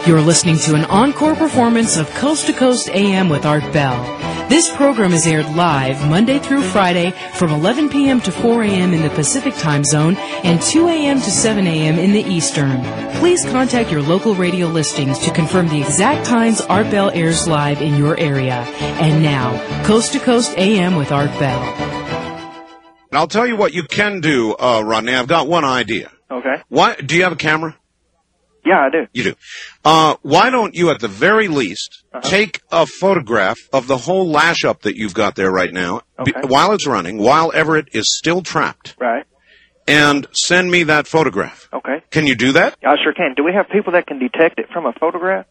You're listening to an encore performance of Coast to Coast AM with Art Bell. This program is aired live Monday through Friday from 11 p.m. to 4 a.m. in the Pacific Time Zone and 2 a.m. to 7 a.m. in the Eastern. Please contact your local radio listings to confirm the exact times Art Bell airs live in your area. And now, Coast to Coast AM with Art Bell. And I'll tell you what you can do, Rodney. I've got one idea. Okay. Do you have a camera? Yeah, I do. You do. Why don't you, at the very least, take a photograph of the whole lash-up that you've got there right now, while it's running, while Everett is still trapped. Right. And send me that photograph. Okay. Can you do that? I sure can. Do we have people that can detect it from a photograph?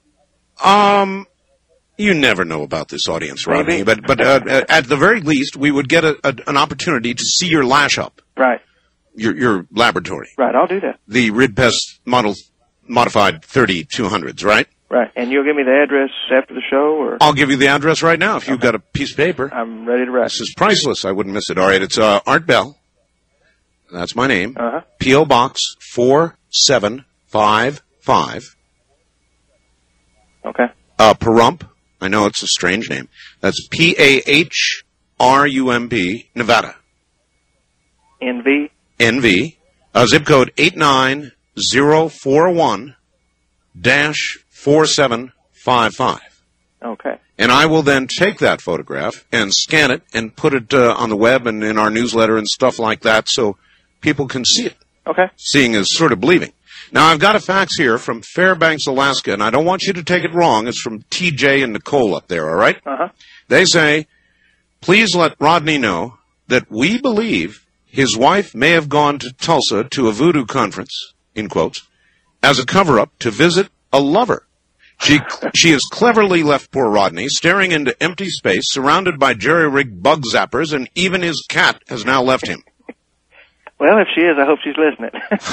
You never know about this audience, Rodney. But at the very least, we would get an opportunity to see your lash-up. Right. Your laboratory. Right, I'll do that. The Ridpest Modified 3200s, right? Right. And you'll give me the address after the show, or? I'll give you the address right now if you've got a piece of paper. I'm ready to write. This is priceless. I wouldn't miss it. All right, it's Art Bell. That's my name. P.O. Box 4755. Okay. Pahrump. I know it's a strange name. That's Pahrump, Nevada. NV? NV. Zip code 89041-4755. Okay. And I will then take that photograph and scan it and put it on the web and in our newsletter and stuff like that so people can see it. Okay. Seeing is sort of believing. Now, I've got a fax here from Fairbanks, Alaska, and I don't want you to take it wrong. It's from TJ and Nicole up there, all right? They say, please let Rodney know that we believe his wife may have gone to Tulsa to a voodoo conference, in quotes, as a cover-up to visit a lover. She has cleverly left poor Rodney staring into empty space, surrounded by jerry-rigged bug zappers, and even his cat has now left him. Well, if she is, I hope she's listening.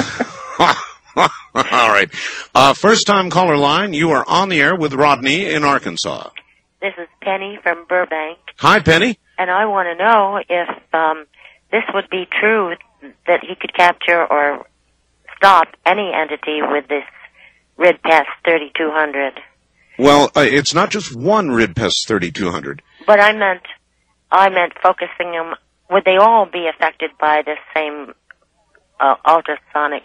All right. First-time caller line, you are on the air with Rodney in Arkansas. This is Penny from Burbank. Hi, Penny. And I want to know if this would be true, that he could capture or stop any entity with this Ridpest 3200. Well, it's not just one Ridpest 3200. But I meant focusing them. Would they all be affected by this same ultrasonic?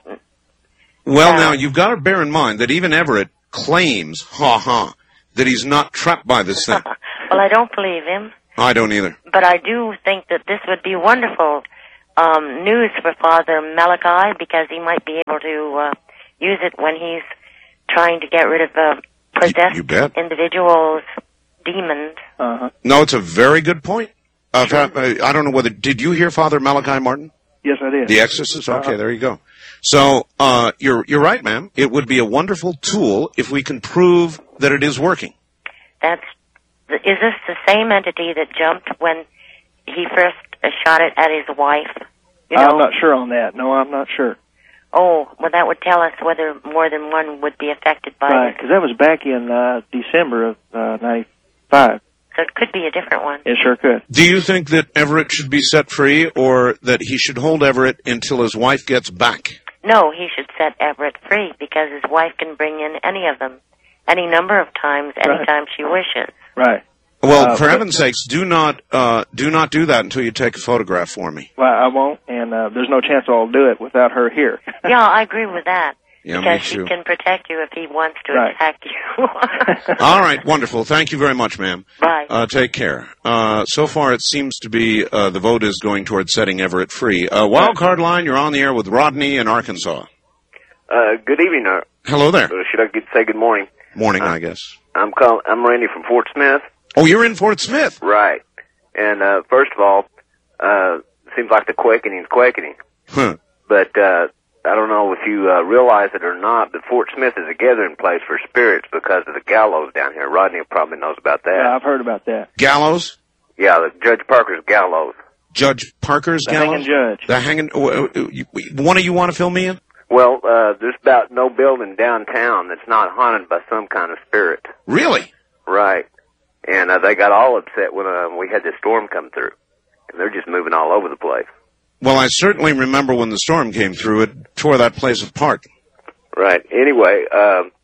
Well, now, you've got to bear in mind that even Everett claims, that he's not trapped by this thing. Well, I don't believe him. I don't either. But I do think that this would be wonderful news for Father Malachi, because he might be able to use it when he's trying to get rid of possessed individuals, demons. No, it's a very good point. I don't know whether... Did you hear Father Malachi Martin? Yes, I did. The Exorcist? Okay, there you go. So, you're right, ma'am. It would be a wonderful tool if we can prove that it is working. Is this the same entity that jumped when he first shot it at his wife? I'm not sure on that. No, I'm not sure. Oh, well, that would tell us whether more than one would be affected by Right, because that was back in December of 95. So it could be a different one. It sure could. Do you think that Everett should be set free, or that he should hold Everett until his wife gets back? No, he should set Everett free, because his wife can bring in any of them, any number of times, anytime she wishes. Right. Well, for heaven's sakes, do not do that until you take a photograph for me. Well, I won't, and there's no chance I'll do it without her here. Yeah, I agree with that. Yeah, because she can protect you if he wants to attack you. All right, wonderful. Thank you very much, ma'am. Bye. Take care. So far, it seems to be the vote is going towards setting Everett free. Wild Card Line, you're on the air with Rodney in Arkansas. Good evening. Hello there. Should I say good morning? Morning, I guess. I'm Randy from Fort Smith. Oh, you're in Fort Smith? Right. And first of all, it seems like the quakening is quakening. But I don't know if you realize it or not, but Fort Smith is a gathering place for spirits because of the gallows down here. Rodney probably knows about that. Yeah, I've heard about that. Gallows? Yeah, Judge Parker's gallows. Judge Parker's gallows? The hanging judge. The hanging... One of you want to fill me in? Well, there's about no building downtown that's not haunted by some kind of spirit. Really? Right. And they got all upset when we had this storm come through. And they're just moving all over the place. Well, I certainly remember when the storm came through, it tore that place apart. Right. Anyway,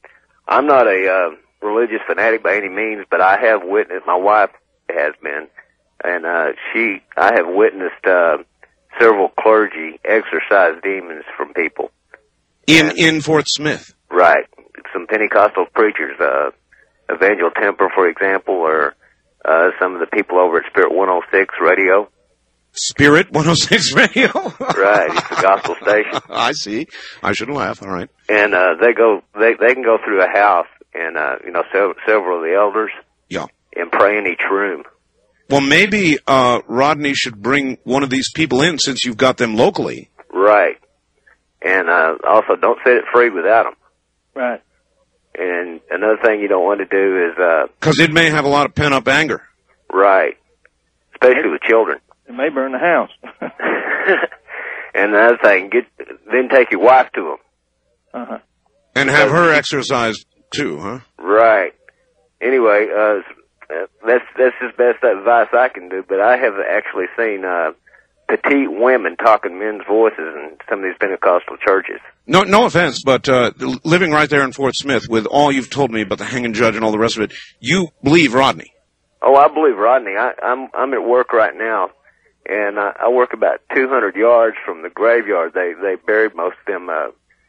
I'm not a religious fanatic by any means, but I have witnessed, my wife has been, and I have witnessed several clergy exorcise demons from people. In Fort Smith? Right. Some Pentecostal preachers, Evangel Temper, for example, or some of the people over at Spirit 106 Radio. Spirit 106 Radio? Right, it's the gospel station. I see. I shouldn't laugh, all right. And they can go through a house and, several of the elders. Yeah. And pray in each room. Well, maybe Rodney should bring one of these people in since you've got them locally. Right. And also, don't set it free without them. Right. And another thing you don't want to do is... Because it may have a lot of pent-up anger. Right. Especially with children. It may burn the house. And another thing, then take your wife to them. Uh-huh. And have her exercised too, huh? Right. Anyway, that's the best advice I can do, but I have actually seen petite women talking men's voices in some of these Pentecostal churches. No offense, but living right there in Fort Smith, with all you've told me about the hanging judge and all the rest of it, you believe Rodney? Oh, I believe Rodney. I'm at work right now, and I work about 200 yards from the graveyard. They buried most of them,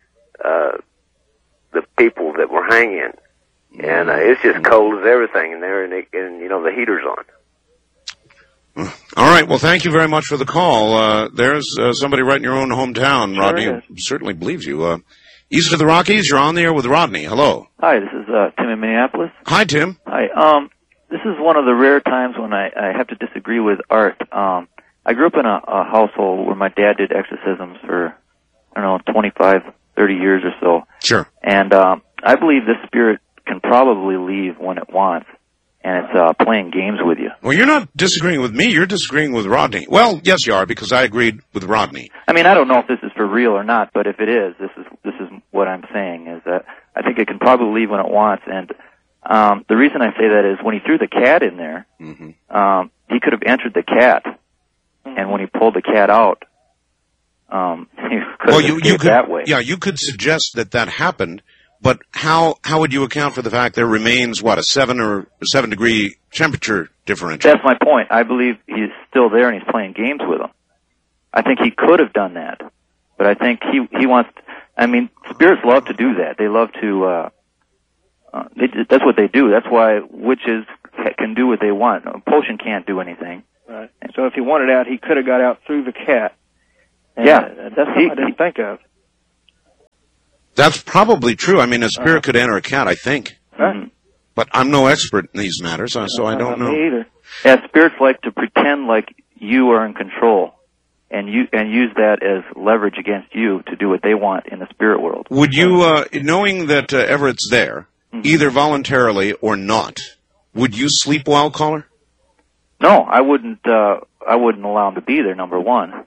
the people that were hanging, and it's just cold as everything in there, and the heater's on. All right. Well, thank you very much for the call. There's somebody right in your own hometown, sure Rodney, who certainly believes you. East of the Rockies, you're on the air with Rodney. Hello. Hi, this is Tim in Minneapolis. Hi, Tim. Hi. This is one of the rare times when I have to disagree with Art. I grew up in a household where my dad did exorcisms for, 25, 30 years or so. Sure. And I believe this spirit can probably leave when it wants, and it's playing games with you. Well, you're not disagreeing with me. You're disagreeing with Rodney. Well, yes, you are, because I agreed with Rodney. I mean, I don't know if this is for real or not, but if it is, this is what I'm saying, is that I think it can probably leave when it wants. And the reason I say that is when he threw the cat in there, he could have entered the cat, and when he pulled the cat out, he could have escaped that way. Yeah, you could suggest that happened, but how would you account for the fact there remains, a 7 degree temperature differential? That's my point. I believe he's still there and he's playing games with them. I think he could have done that, but I think he wants. Spirits love to do that. They love to. That's what they do. That's why witches can do what they want. A potion can't do anything. Right. And so if he wanted out, he could have got out through the cat. Yeah, that's something I didn't think of. That's probably true. A spirit could enter a cat, I think. Right. But I'm no expert in these matters, so I don't know. Me either. Yeah, spirits like to pretend like you are in control, and use that as leverage against you to do what they want in the spirit world. Would you, knowing that Everett's there, either voluntarily or not, would you sleep well, caller? No, I wouldn't. I wouldn't allow him to be there. Number one.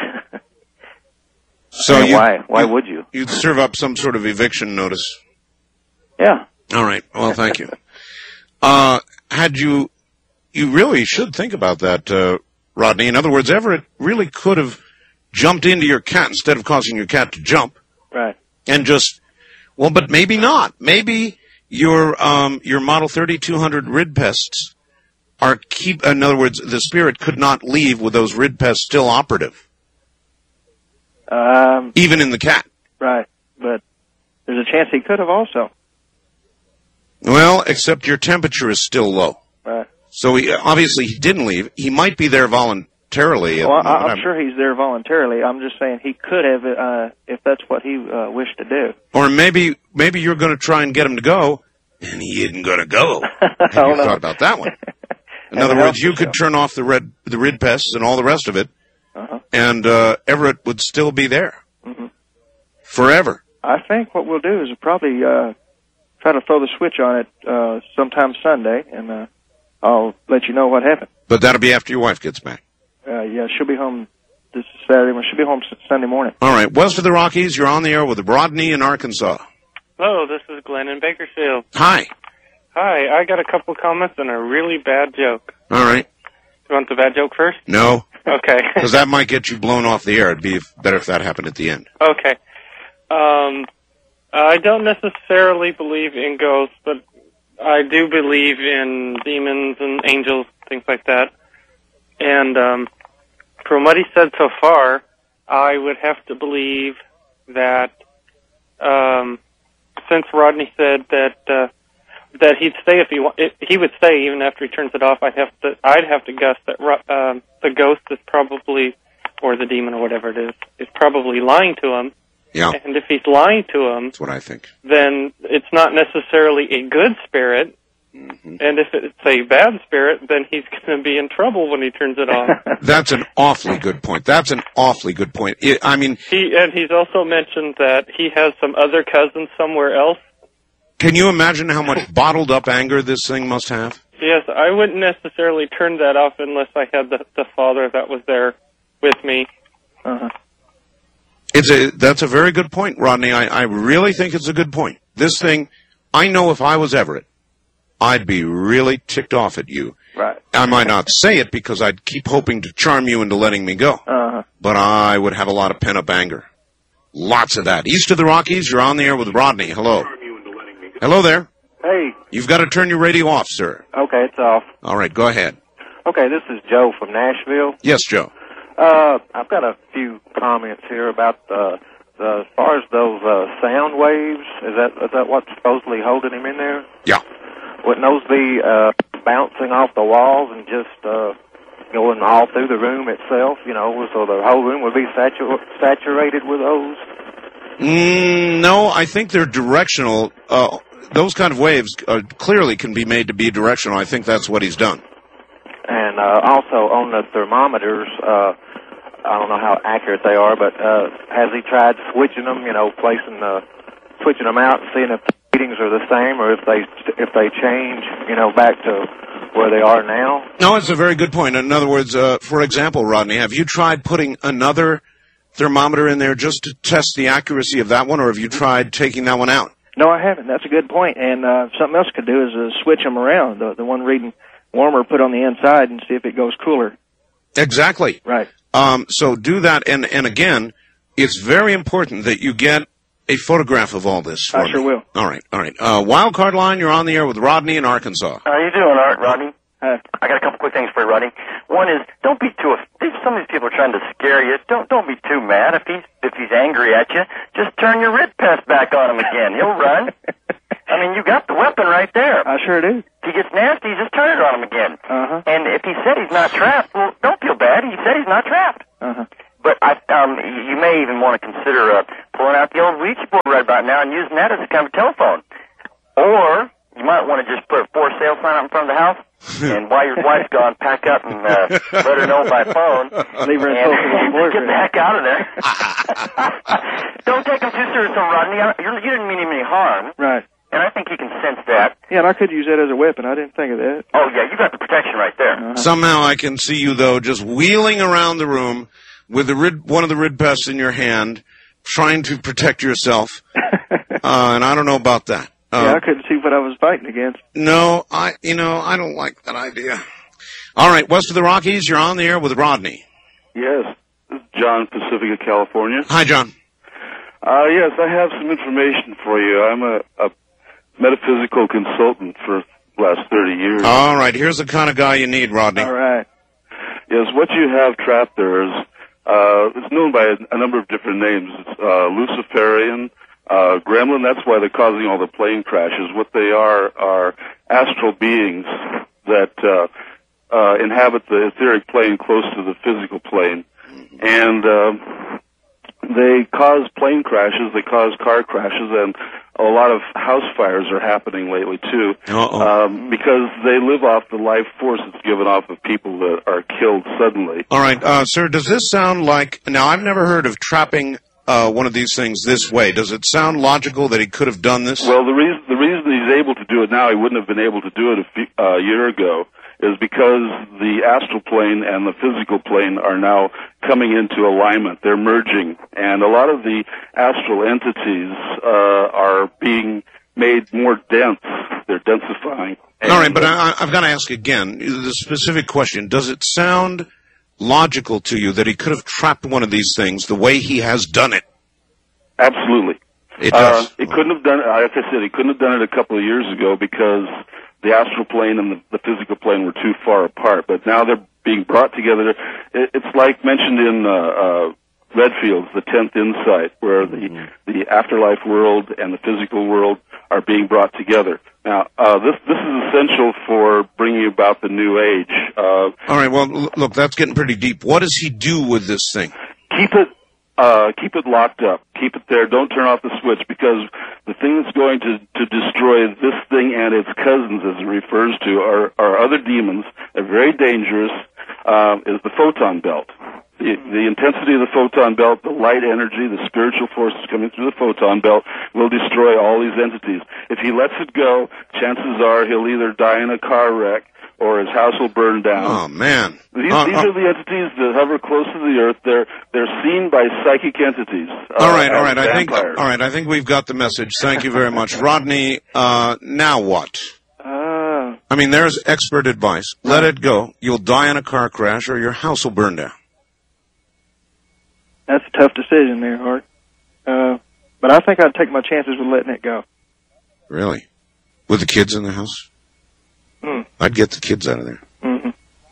So why would you? You'd serve up some sort of eviction notice. Yeah. All right. Well, thank you. You really should think about that, Rodney. In other words, Everett really could have jumped into your cat instead of causing your cat to jump. Right. And but maybe not. Maybe your Model 3200 rid pests in other words, the spirit could not leave with those rid pests still operative. Even in the cat. Right. But there's a chance he could have also. Well, except your temperature is still low. Right. So obviously he didn't leave. He might be there voluntarily. Well, I'm sure he's there voluntarily. I'm just saying he could have, if that's what he wished to do. Or maybe you're going to try and get him to go, and he isn't going to go. Have you thought about that one? In other words, you could turn off the rid pests and all the rest of it, and Everett would still be there forever. I think what we'll do is probably try to throw the switch on it sometime Sunday, and I'll let you know what happened. But that'll be after your wife gets back. Yeah, she'll be home this Saturday. She'll be home Sunday morning. All right. West of the Rockies, you're on the air with Rodney in Arkansas. Hello, this is Glenn in Bakersfield. Hi. Hi, I got a couple comments and a really bad joke. All right. You want the bad joke first? No. Okay. Because that might get you blown off the air. It'd be better if that happened at the end. Okay. I don't necessarily believe in ghosts, but I do believe in demons and angels, things like that. And from what he said so far, I would have to believe that since Rodney said that he'd stay if he would stay even after he turns it off, I'd have to guess that the ghost is probably, or the demon or whatever it is probably lying to him. Yeah. And if he's lying to him, that's what I think. Then it's not necessarily a good spirit. Mm-hmm. And if it's a bad spirit, then he's going to be in trouble when he turns it off. That's an awfully good point. I mean, he's also mentioned that he has some other cousins somewhere else. Can you imagine how much bottled up anger this thing must have? Yes, I wouldn't necessarily turn that off unless I had the father that was there with me. Uh-huh. That's a very good point, Rodney. I really think it's a good point. This thing, I know if I was Everett, I'd be really ticked off at you. Right. I might not say it because I'd keep hoping to charm you into letting me go. Uh-huh. But I would have a lot of pent-up anger. Lots of that. East of the Rockies, you're on the air with Rodney. Hello. Hello there. Hey. You've got to turn your radio off, sir. Okay, it's off. All right, go ahead. Okay, this is Joe from Nashville. Yes, Joe. I've got a few comments here about as far as those sound waves. Is that what's supposedly holding him in there? Yeah. Wouldn't those be bouncing off the walls and just going all through the room itself? You know, so the whole room would be saturated with those. No, I think they're directional. Those kind of waves clearly can be made to be directional. I think that's what he's done. And also on the thermometers, I don't know how accurate they are, but has he tried switching them? You know, switching them out and seeing if the readings are the same or if they change? You know, back to where they are now. No, it's a very good point. In other words, for example, Rodney, have you tried putting another thermometer in there just to test the accuracy of that one, or have you tried taking that one out? No, I haven't. That's a good point. And something else could do is switch them around. The one reading warmer, put on the inside and see if it goes cooler. Exactly. Right. So do that. And again, it's very important that you get a photograph of all this. I sure will. All right. Wild Card Line, you're on the air with Rodney in Arkansas. How you doing, Rodney? Hi. I got a couple quick things for you, Rodney. One is, don't be too. If some of these people are trying to scare you, don't be too mad. If he's angry at you, just turn your rit pest back on him again. He'll run. I mean, you got the weapon right there. I sure do. If he gets nasty, just turn it on him again. Uh-huh. And if he said he's not trapped, well, don't feel bad. He said he's not trapped. Uh-huh. But you may even want to consider pulling out the old Ouija board right about now and using that as a kind of telephone. Or you might want to just put a for sale sign out in front of the house, and while your wife's gone, pack up and let her know by phone. Leave her in get the heck out of there. Don't take him too seriously, Rodney. You didn't mean him any harm. Right. And I think he can sense that. Yeah, and I could use that as a weapon. I didn't think of that. Oh, yeah, you got the protection right there. Uh-huh. Somehow I can see you, though, just wheeling around the room with one of the rid pests in your hand, trying to protect yourself. And I don't know about that. Yeah, I couldn't see what I was fighting against. No, I don't like that idea. All right, west of the Rockies, you're on the air with Rodney. Yes, this is John, Pacifica, California. Hi, John. Yes, I have some information for you. I'm a metaphysical consultant for the last 30 years. All right, here's the kind of guy you need, Rodney. All right. Yes, what you have trapped there is, it's known by a number of different names. It's Luciferian, Gremlin. That's why they're causing all the plane crashes. What they are astral beings that inhabit the etheric plane close to the physical plane. And they cause plane crashes, they cause car crashes, and a lot of house fires are happening lately, too, because they live off the life force that's given off of people that are killed suddenly. All right, sir, does this sound like... Now, I've never heard of trapping one of these things this way. Does it sound logical that he could have done this? Well, the reason he's able to do it now, he wouldn't have been able to do it a year ago, is because the astral plane and the physical plane are now coming into alignment. They're merging, and a lot of the astral entities are being made more dense. They're densifying. All right, but I've got to ask again, the specific question. Does it sound logical to you that he could have trapped one of these things the way he has done it? Absolutely. It does. It couldn't have done it, like I said, he couldn't have done it a couple of years ago because the astral plane and the physical plane were too far apart. But now they're being brought together. It's like mentioned in Redfield's The 10th Insight, where the afterlife world and the physical world are being brought together. Now, this is essential for bringing about the new age. All right, well, look, that's getting pretty deep. What does he do with this thing? Keep it locked up. Keep it there. Don't turn off the switch, because the thing that's going to destroy this thing and its cousins, as it refers to, are other demons. They're very dangerous. Is the photon belt. The intensity of the photon belt, the light energy, the spiritual forces coming through the photon belt will destroy all these entities. If he lets it go, chances are he'll either die in a car wreck or his house will burn down. Oh, man. These are the entities that hover close to the earth. They're seen by psychic entities. All right. I think we've got the message. Thank you very much. Rodney, now what? I mean, there's expert advice. Let it go. You'll die in a car crash or your house will burn down. That's a tough decision there, Art. But I think I'd take my chances with letting it go. Really? With the kids in the house? I'd get the kids out of there. Mm-hmm.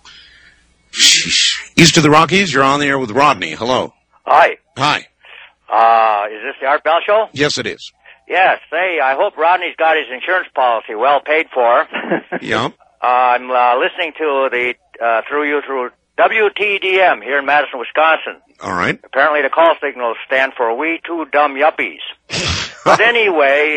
Sheesh. East of the Rockies, you're on the air with Rodney. Hello. Hi. Hi. Is this the Art Bell Show? Yes, it is. Yes. Hey, I hope Rodney's got his insurance policy well paid for. Yeah. I'm listening to the through WTDM here in Madison, Wisconsin. All right. Apparently the call signals stand for We Two Dumb Yuppies. But anyway,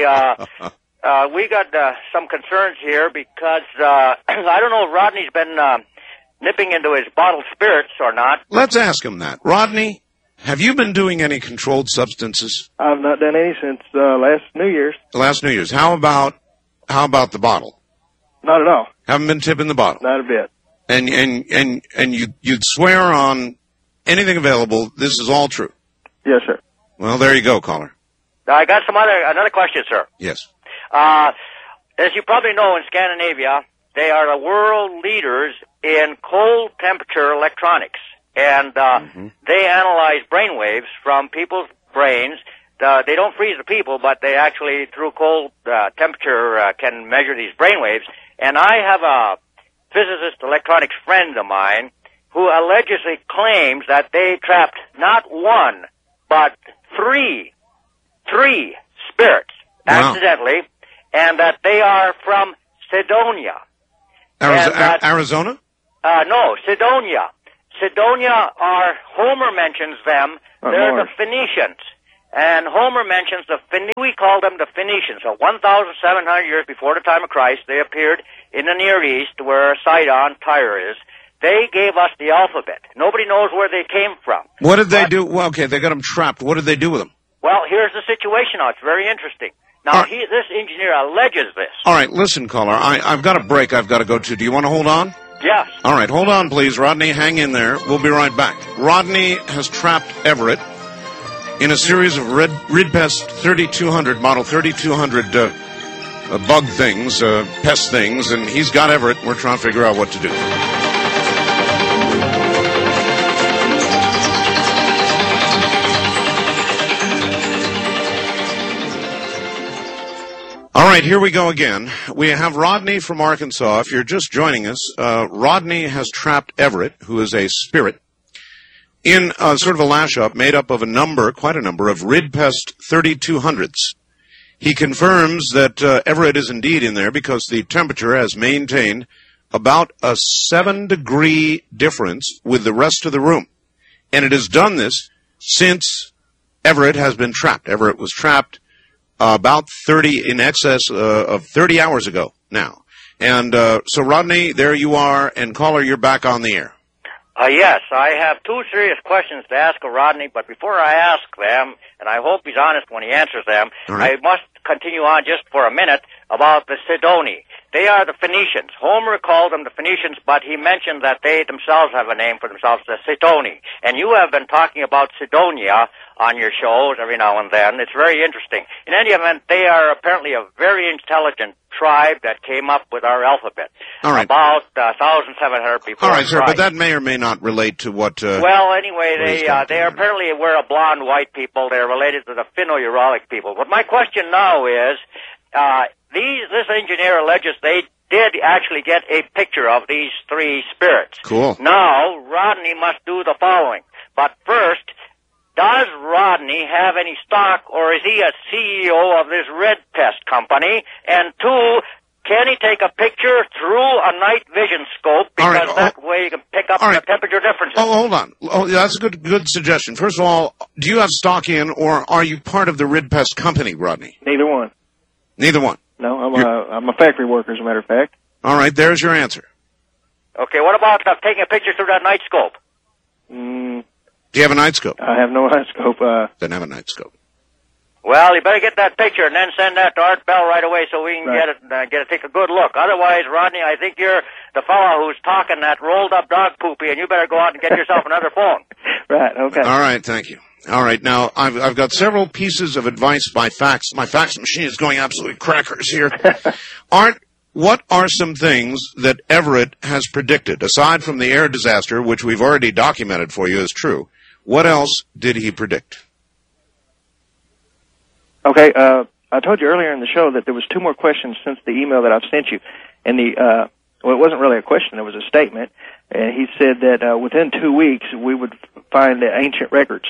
we got some concerns here because I don't know if Rodney's been nipping into his bottled spirits or not. Let's ask him that. Rodney, have you been doing any controlled substances? I've not done any since last New Year's. Last New Year's. How about the bottle? Not at all. Haven't been tipping the bottle? Not a bit. And you'd swear on anything available, this is all true? Yes, sir. Well, there you go, caller. I got another question, sir. Yes. As you probably know, in Scandinavia, they are the world leaders in cold temperature electronics. And they analyze brainwaves from people's brains. They don't freeze the people, but they actually, through cold temperature, can measure these brainwaves. And I have a physicist electronics friend of mine who allegedly claims that they trapped not one, but three spirits accidentally, and that they are from Cydonia. Arizona? No, Cydonia. Cydonia Homer mentions them. They're the Phoenicians. And Homer mentions we call them the Phoenicians. So 1,700 years before the time of Christ, they appeared in the Near East where Sidon, Tyre is. They gave us the alphabet. Nobody knows where they came from. What did they do? Well, okay, they got them trapped. What did they do with them? Well, here's the situation now. It's very interesting. Now, this engineer alleges this. All right, listen, caller. I've got a break I've got to go to. Do you want to hold on? Yes. All right, hold on, please. Rodney, hang in there. We'll be right back. Rodney has trapped Everett in a series of Ridpest 3200, model 3200 bug things, pest things, and he's got Everett. We're trying to figure out what to do. All right, here we go again. We have Rodney from Arkansas. If you're just joining us, Rodney has trapped Everett, who is a spirit, in sort of a lash-up made up of quite a number of Ridpest 3200s. He confirms that Everett is indeed in there because the temperature has maintained about a 7-degree difference with the rest of the room. And it has done this since Everett has been trapped. Everett was trapped about in excess of 30 hours ago now. And so, Rodney, there you are, and caller, you're back on the air. Yes, I have two serious questions to ask of Rodney, but before I ask them, and I hope he's honest when he answers them, I must continue on just for a minute about the Sidoni. They are the Phoenicians. Homer called them the Phoenicians, but he mentioned that they themselves have a name for themselves, the Sidoni. And you have been talking about Cydonia on your shows every now and then. It's very interesting. In any event, they are apparently a very intelligent tribe that came up with our alphabet. All right. About 1,700 people. All right, sir, but that may or may not relate to what... well, anyway, they apparently were a blonde white people. They're related to the Finno-Uralic people. But my question now is, this engineer alleges they did actually get a picture of these three spirits. Cool. Now, Rodney must do the following. But first, does Rodney have any stock, or is he a CEO of this Red Pest company? And two, can he take a picture through a night vision scope? Because that way you can pick up the temperature differences. Oh, hold on. Oh, that's a good suggestion. First of all, do you have stock in, or are you part of the Red Pest company, Rodney? Neither one. Neither one. No, I'm a factory worker, as a matter of fact. All right, there's your answer. Okay, what about taking a picture through that night scope? Do you have a night scope? I have no night scope. Then have a night scope. Well, you better get that picture and then send that to Art Bell right away so we can take a good look. Otherwise, Rodney, I think you're the fellow who's talking that rolled up dog poopy, and you better go out and get yourself another phone. Right. Okay. All right. Thank you. All right. Now, I've got several pieces of advice by fax. My fax machine is going absolutely crackers here. Art, what are some things that Everett has predicted, aside from the air disaster, which we've already documented for you as true? What else did he predict? Okay. I told you earlier in the show that there was 2 more questions since the email that I've sent you. And well, it wasn't really a question. It was a statement. And he said that within 2 weeks we would find the ancient records.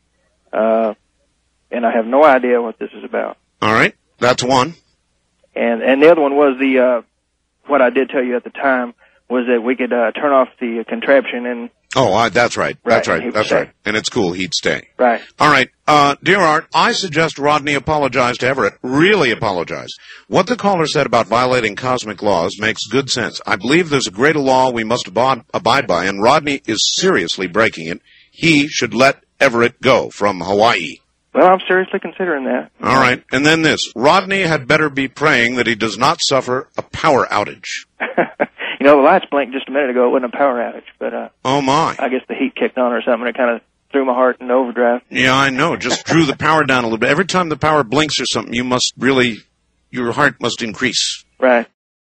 And I have no idea what this is about. All right. That's one. And the other one was what I did tell you at the time was that we could turn off the contraption and... Oh, that's right. That's right. And it's cool. He'd stay. Right. All right. Dear Art, I suggest Rodney apologize to Everett. Really apologize. What the caller said about violating cosmic laws makes good sense. I believe there's a greater law we must abide by, and Rodney is seriously breaking it. He should let Everett go from Hawaii. Well, I'm seriously considering that. All right. And then this. Rodney had better be praying that he does not suffer a power outage. You know, the lights blinked just a minute ago. It wasn't a power outage, but oh my! I guess the heat kicked on or something. It kind of threw my heart into overdrive. Yeah, I know. Just drew the power down a little bit. Every time the power blinks or something, you must really, your heart must increase. Right.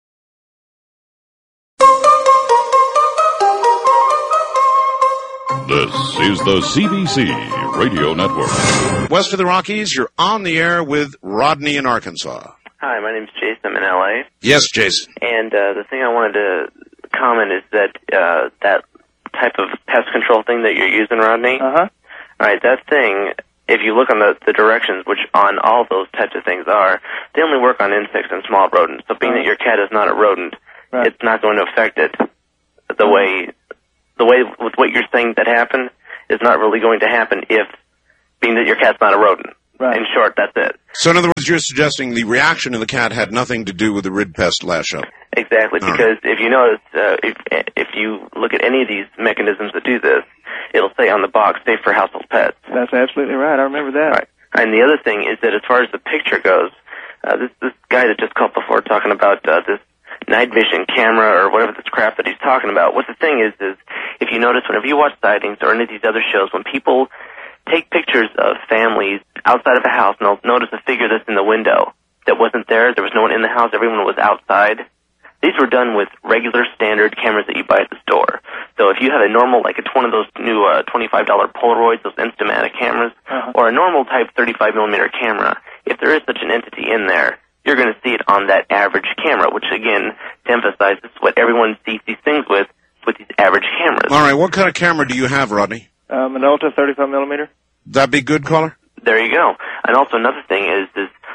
This is the CBC Radio Network. West of the Rockies, you're on the air with Rodney in Arkansas. Hi, my name's Jason. I'm in L.A. Yes, Jason. And the thing I wanted to comment is that that type of pest control thing that you're using, Rodney. Uh-huh. All right, that thing, if you look on the directions, which on all those types of things are, they only work on insects and small rodents. So being that your cat is not a rodent, it's not going to affect it. The way with what you're saying that happened is not really going to happen if being that your cat's not a rodent. Right. In short, that's it. So in other words, you're suggesting the reaction of the cat had nothing to do with the rid pest lash up. Exactly, because if you notice, if you look at any of these mechanisms that do this, it'll say on the box, safe for household pets. That's absolutely right. I remember that. Right. And the other thing is that as far as the picture goes, this guy that just called before talking about this night vision camera or whatever this crap that he's talking about, what the thing is if you notice whenever you watch Sightings or any of these other shows, when people take pictures of families outside of a house and they'll notice a figure that's in the window that wasn't there was no one in the house, everyone was outside. These were done with regular standard cameras that you buy at the store. So if you have a normal, like one of those new $25 Polaroids, those Instamatic cameras, or a normal type 35mm camera, if there is such an entity in there, you're going to see it on that average camera, which again, to emphasize, this is what everyone sees these things with these average cameras. All right, what kind of camera do you have, Rodney? An Ulta 35mm. That be good, caller? There you go. And also another thing is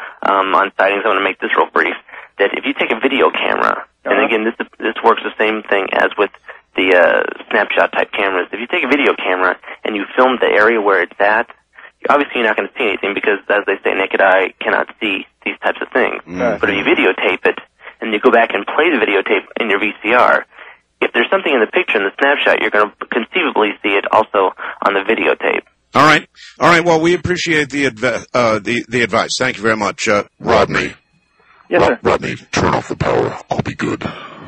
on Sightings, I want to make this real brief, that if you take a video camera, and again, this works the same thing as with the snapshot type cameras. If you take a video camera and you film the area where it's at, obviously you're not going to see anything because, as they say, naked eye cannot see these types of things. But if you videotape it and you go back and play the videotape in your VCR, if there's something in the picture in the snapshot, you're going to conceivably see it also on the videotape. All right. Well, we appreciate the advice. Thank you very much, Rodney. Yes, sir. Rodney, turn off the power. I'll be good.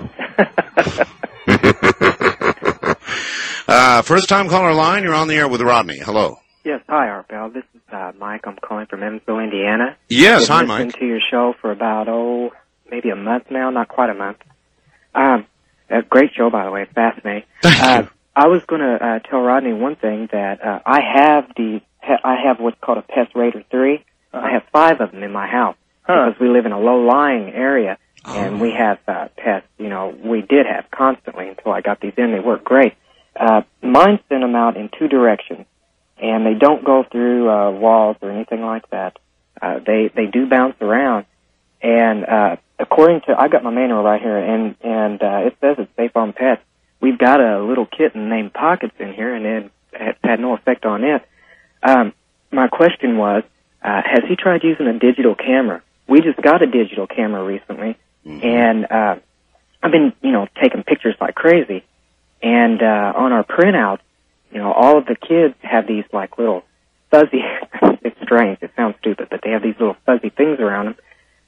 First time caller line, you're on the air with Rodney. Hello. Yes, hi, Art Bell. This is Mike. I'm calling from Evansville, Indiana. Yes, hi, Mike. I've listened to your show for about, maybe maybe a month now, not quite a month. A great show, by the way. It's fascinating. Thank you. I was going to tell Rodney one thing, that I have what's called a Pest Raider 3. I have 5 of them in my house because we live in a low-lying area, and we have pests. You know, we did have constantly until I got these in. They work great. Mine send them out in 2 directions, and they don't go through walls or anything like that. They do bounce around, and according to, I got my manual right here, and it says it's safe on pets. We've got a little kitten named Pockets in here, and it had no effect on it. My question was, has he tried using a digital camera? We just got a digital camera recently, and I've been, taking pictures like crazy. And on our printouts, all of the kids have these like little fuzzy. It's strange. It sounds stupid, but they have these little fuzzy things around them.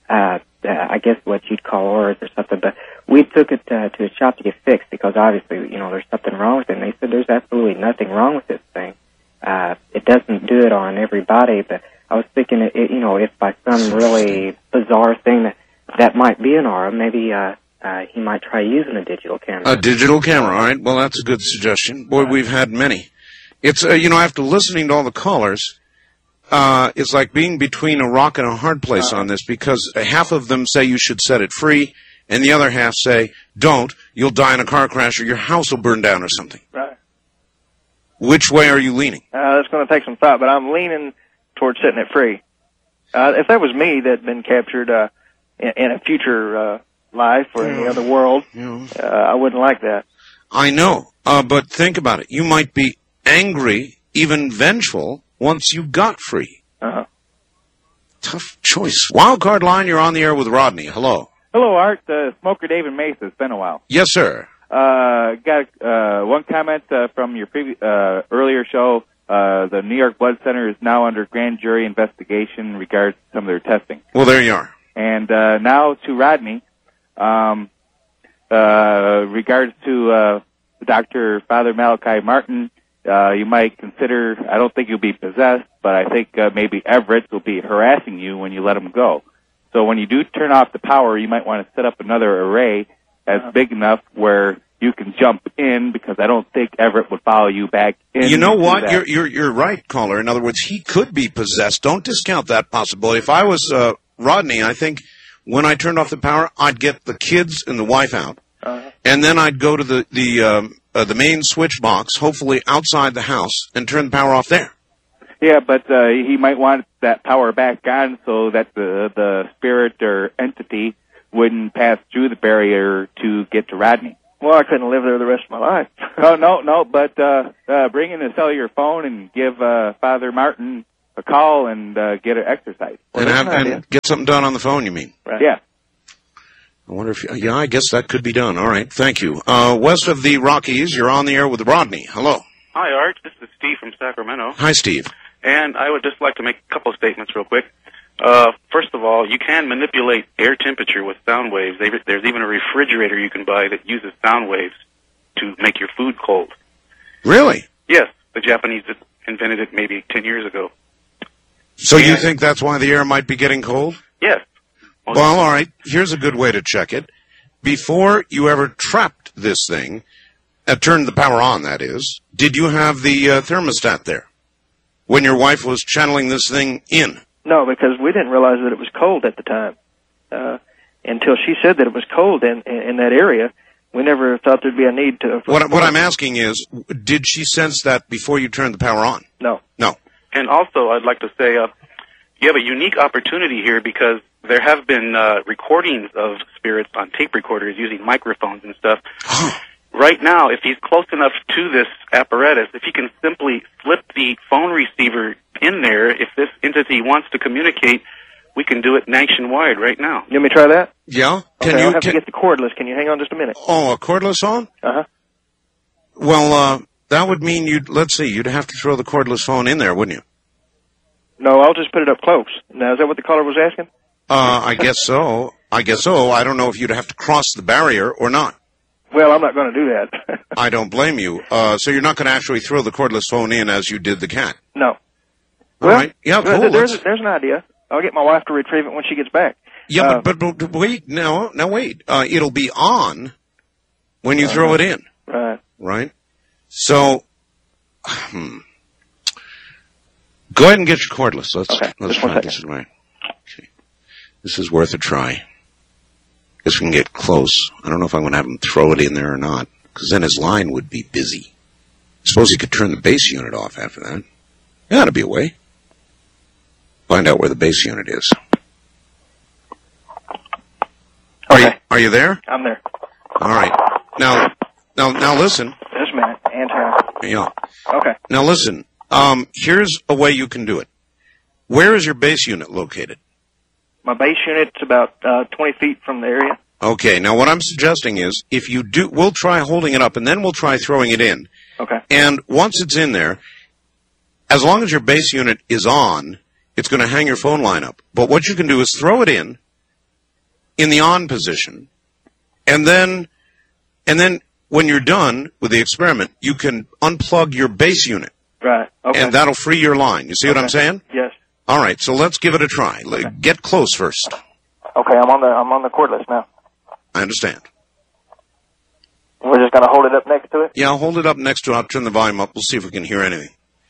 I guess what you'd call auras or something. But we took it to a shop to get fixed because obviously, there's something wrong with it. And they said there's absolutely nothing wrong with this thing. It doesn't do it on everybody, but I was thinking, if by some really bizarre thing that might be an aura, maybe he might try using a digital camera. A digital camera, all right. Well, that's a good suggestion. Boy, we've had many. It's, after listening to all the callers, it's like being between a rock and a hard place on this, because half of them say you should set it free, and the other half say, don't, you'll die in a car crash or your house will burn down or something. Right. Which way are you leaning? That's going to take some thought, but I'm leaning towards setting it free. If that was me that had been captured in a future life or in the other world, I wouldn't like that. I know, but think about it. You might be angry, even vengeful, once you got free. Tough choice. Wildcard line, you're on the air with Rodney. Hello. Hello, Art. Smoker David Mesa. It's been a while. Yes, sir. Got one comment from your earlier show. The New York Blood Center is now under grand jury investigation in regards to some of their testing. Well, there you are. And now to Rodney, regards to Dr. Father Malachi Martin, you might consider, I don't think you'll be possessed, but I think maybe Everett will be harassing you when you let him go. So when you do turn off the power, you might want to set up another array that's big enough where you can jump in, because I don't think Everett would follow you back in. You know what? You're right, caller. In other words, he could be possessed. Don't discount that possibility. If I was Rodney, I think when I turned off the power, I'd get the kids and the wife out, and then I'd go to the main switch box, hopefully outside the house, and turn the power off there. Yeah, but he might want that power back on so that the spirit or entity wouldn't pass through the barrier to get to Rodney. Well, I couldn't live there the rest of my life. No, but bring in a cellular phone and give Father Martin a call and get an exercise. Well, and get something done on the phone, you mean? Right. Yeah. I wonder if, I guess that could be done. All right, thank you. West of the Rockies, you're on the air with Rodney. Hello. Hi, Art. This is Steve from Sacramento. Hi, Steve. And I would just like to make a couple of statements real quick. First of all, you can manipulate air temperature with sound waves. There's even a refrigerator you can buy that uses sound waves to make your food cold. Really? Yes. The Japanese invented it maybe 10 years ago. So you think that's why the air might be getting cold? Yes. Well, all right. Here's a good way to check it. Before you ever trapped this thing, turned the power on, that is, did you have the thermostat there when your wife was channeling this thing in? No, because we didn't realize that it was cold at the time. Until she said that it was cold in that area, we never thought there'd be a need to... What I'm asking is, did she sense that before you turned the power on? No. No. And also, I'd like to say, you have a unique opportunity here because there have been recordings of spirits on tape recorders using microphones and stuff. Right now, if he's close enough to this apparatus, if he can simply slip the phone receiver in there, if this entity wants to communicate, we can do it nationwide right now. You want me to try that? Yeah. Okay, I'll have to get the cordless. Can you hang on just a minute? Oh, a cordless phone? Uh-huh. Well, that would mean you'd have to throw the cordless phone in there, wouldn't you? No, I'll just put it up close. Now, is that what the caller was asking? I guess so. I don't know if you'd have to cross the barrier or not. Well, I'm not going to do that. I don't blame you. So you're not going to actually throw the cordless phone in as you did the cat? No. All right. Yeah, cool. There's an idea. I'll get my wife to retrieve it when she gets back. Yeah, but wait, now wait. It'll be on when you throw it in. Right. Right? So, go ahead and get your cordless. Let's try this right. Okay. This is worth a try. Guess we can get close. I don't know if I'm going to have him throw it in there or not, because then his line would be busy. I suppose he could turn the base unit off after that. There ought to be a way. Find out where the base unit is. Okay. Are you there? I'm there. All right. Now listen. Just a minute. Antenna. Yeah. Okay. Now listen. Here's a way you can do it. Where is your base unit located? My base unit's about 20 feet from the area. Okay. Now what I'm suggesting is, if you do, we'll try holding it up, and then we'll try throwing it in. Okay. And once it's in there, as long as your base unit is on, it's going to hang your phone line up. But what you can do is throw it in the on position, and then when you're done with the experiment, you can unplug your base unit. Right. Okay. And that'll free your line. You see what I'm saying? Yes. All right, so let's give it a try. Get close first. Okay, I'm on the cordless now. I understand. We're just going to hold it up next to it? Yeah, I'll hold it up next to it. I'll turn the volume up. We'll see if we can hear anything.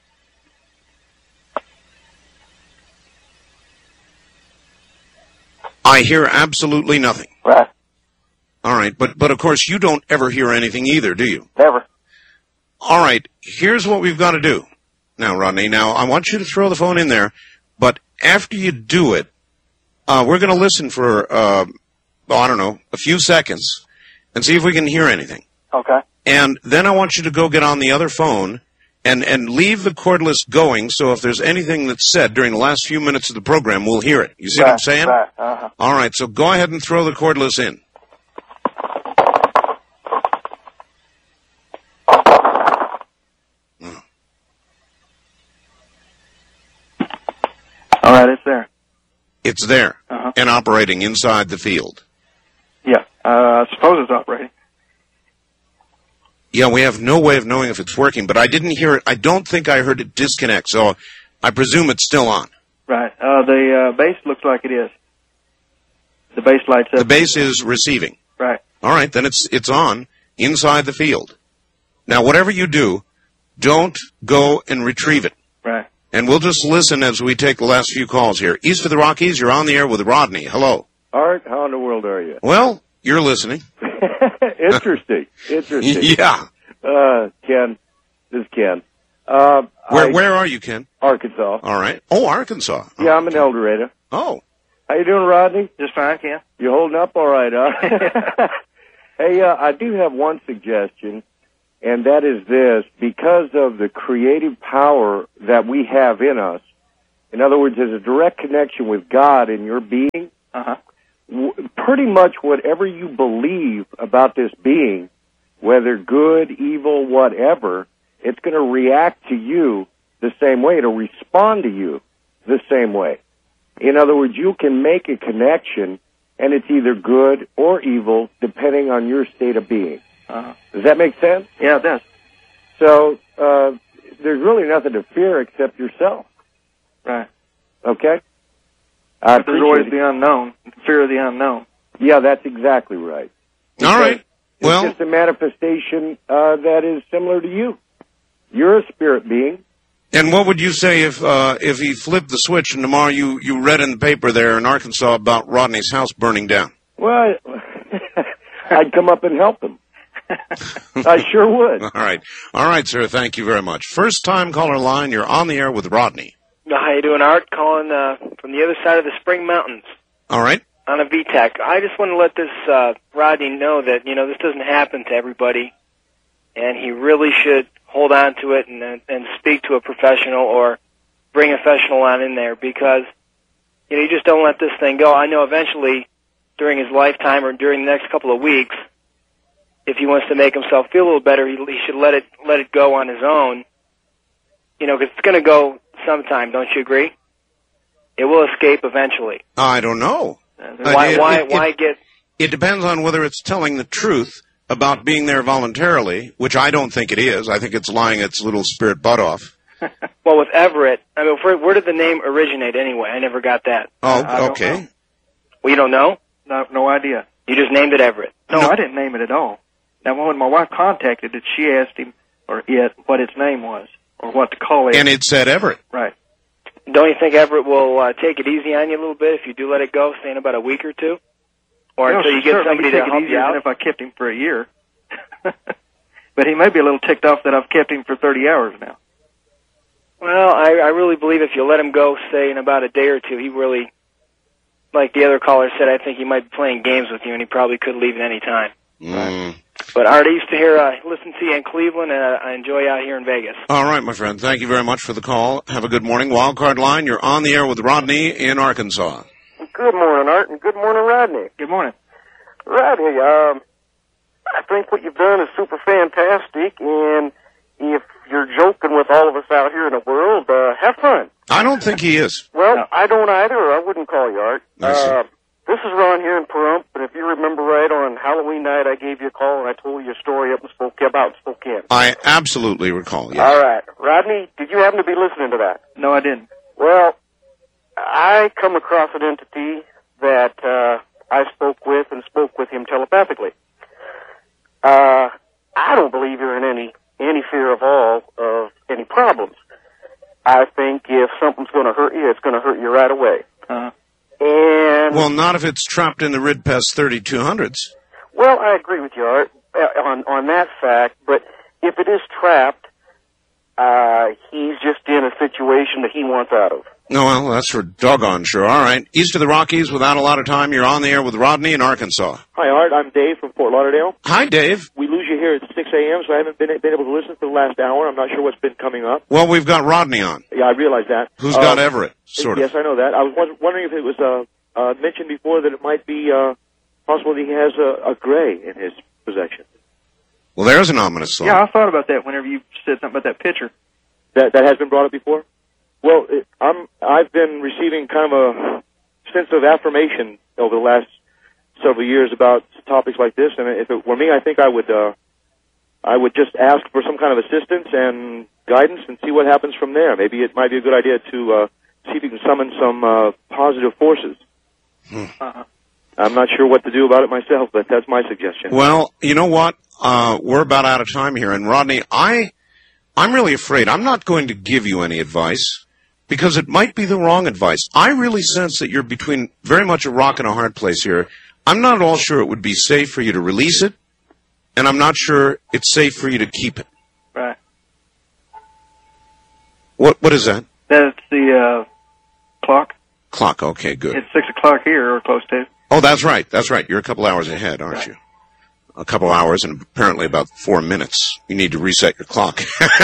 I hear absolutely nothing. Right. All right, but of course you don't ever hear anything either, do you? Never. All right, here's what we've got to do. Now, Rodney, I want you to throw the phone in there, but after you do it, we're going to listen for, I don't know, a few seconds and see if we can hear anything. Okay. And then I want you to go get on the other phone and leave the cordless going, so if there's anything that's said during the last few minutes of the program, we'll hear it. You see what I'm saying? Right. Uh-huh. All right, so go ahead and throw the cordless in. All right, it's there. It's there and operating inside the field. Yeah, I suppose it's operating. Yeah, we have no way of knowing if it's working, but I didn't hear it. I don't think I heard it disconnect, so I presume it's still on. Right. The base looks like it is. The base lights up. The base is receiving. Right. All right, then it's on inside the field. Now, whatever you do, don't go and retrieve it. Right. And we'll just listen as we take the last few calls here. East of the Rockies, you're on the air with Rodney. Hello. Art, how in the world are you? Well, you're listening. Interesting. Yeah. Ken. This is Ken. Where are you, Ken? Arkansas. All right. Oh, Arkansas. Yeah, I'm in El Dorado. Oh. How you doing, Rodney? Just fine, Ken. You holding up all right, huh? Hey, I do have one suggestion, and that is this. Because of the creative power that we have in us, in other words, there's a direct connection with God in your being. Pretty much whatever you believe about this being, whether good, evil, whatever, it's going to react to you the same way. It'll respond to you the same way. In other words, you can make a connection, and it's either good or evil, depending on your state of being. Does that make sense? Yeah, it does. So there's really nothing to fear except yourself. Right. Okay? There's always the unknown, fear of the unknown. Yeah, that's exactly right. All right. It's just a manifestation that is similar to you. You're a spirit being. And what would you say if he flipped the switch and tomorrow you read in the paper there in Arkansas about Rodney's house burning down? Well, I'd come up and help him. I sure would. All right, sir. Thank you very much. First time caller line. You're on the air with Rodney. How you doing, Art? Calling from the other side of the Spring Mountains. All right. On a VTAC. I just want to let this Rodney know that this doesn't happen to everybody, and he really should hold on to it and speak to a professional or bring a professional on in there, because you just don't let this thing go. I know eventually, during his lifetime or during the next couple of weeks, if he wants to make himself feel a little better, he should let it go on his own. Because it's going to go sometime. Don't you agree? It will escape eventually. I don't know. Why get? It depends on whether it's telling the truth about being there voluntarily, which I don't think it is. I think it's lying its little spirit butt off. Well, with Everett, where did the name originate anyway? I never got that. Oh, okay. Well, you don't know? No idea. You just named it Everett. No, I didn't name it at all. Now, when my wife contacted it, she asked him, or it, what its name was, or what to call it. And it said Everett. Right. Don't you think Everett will take it easy on you a little bit if you do let it go, say in about a week or two? Or until you get somebody to help you out? Than if I kept him for a year. But he may be a little ticked off that I've kept him for 30 hours now. Well, I really believe if you let him go, say, in about a day or two, he really, like the other caller said, I think he might be playing games with you, and he probably could leave at any time. Mm. But Art, I used to listen to you in Cleveland, and I enjoy you out here in Vegas. All right, my friend. Thank you very much for the call. Have a good morning. Wildcard Line, you're on the air with Rodney in Arkansas. Good morning, Art, and good morning, Rodney. Good morning. Rodney, I think what you've done is super fantastic, and if you're joking with all of us out here in the world, have fun. I don't think he is. Well, no. I don't either, or I wouldn't call you, Art. This is Ron here in Pahrump, and if you remember right, on Halloween night I gave you a call and I told you a story about Spokane. I absolutely recall, yes. All right. Rodney, did you happen to be listening to that? No, I didn't. Well, I come across an entity that I spoke with him telepathically. I don't believe you're in any fear of all of any problems. I think if something's going to hurt you, it's going to hurt you right away. Well, not if it's trapped in the RIDPES 3200s. Well, I agree with you, Art, on that fact, but if it is trapped, he's just in a situation that he wants out of. No, well, that's for doggone sure. All right. East of the Rockies, without a lot of time, you're on the air with Rodney in Arkansas. Hi, Art. I'm Dave from Fort Lauderdale. Hi, Dave. We lose you here at 6 a.m., so I haven't been able to listen for the last hour. I'm not sure what's been coming up. Well, we've got Rodney on. Yeah, I realize that. Who's got Everett, sort of. Yes, I know that. I was wondering if it was mentioned before that it might be possible that he has a gray in his possession. Well, there's an ominous thought. Yeah, I thought about that whenever you said something about that picture. That has been brought up before? Well, I've been receiving kind of a sense of affirmation over the last several years about topics like this, and if it were me, I think I would just ask for some kind of assistance and guidance and see what happens from there. Maybe it might be a good idea to see if you can summon some positive forces. I'm not sure what to do about it myself, but that's my suggestion. Well, you know what? We're about out of time here, and Rodney, I'm really afraid I'm not going to give you any advice because it might be the wrong advice. I really sense that you're between very much a rock and a hard place here. I'm not at all sure it would be safe for you to release it, and I'm not sure it's safe for you to keep it. Right. What is that? That's the clock. Clock, okay, good. It's 6 o'clock here, or close to. Oh, that's right. You're a couple hours ahead, aren't you? A couple hours and apparently about 4 minutes. You need to reset your clock.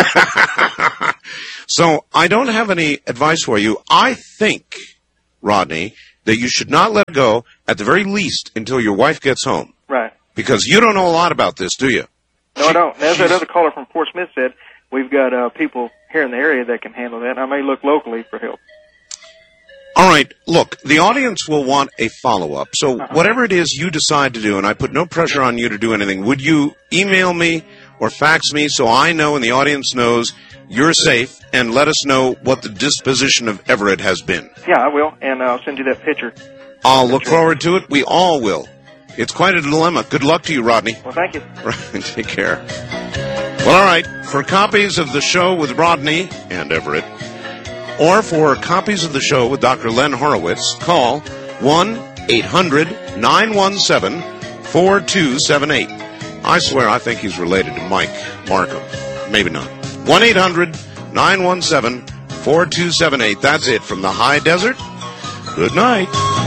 So I don't have any advice for you. I think, Rodney, that you should not let it go at the very least until your wife gets home. Right. Because you don't know a lot about this, do you? No, I don't. As that other caller from Fort Smith said, we've got people here in the area that can handle that. I may look locally for help. All right, look, the audience will want a follow-up. So whatever it is you decide to do, and I put no pressure on you to do anything, would you email me or fax me so I know and the audience knows you're safe, and let us know what the disposition of Everett has been? Yeah, I will, and I'll send you that picture. I'll look forward to it. We all will. It's quite a dilemma. Good luck to you, Rodney. Well, thank you. Take care. Well, all right, for copies of the show with Rodney and Everett, or for copies of the show with Dr. Len Horowitz, call 1-800-917-4278. I swear I think he's related to Mike Markham. Maybe not. 1-800-917-4278. That's it from the high desert. Good night.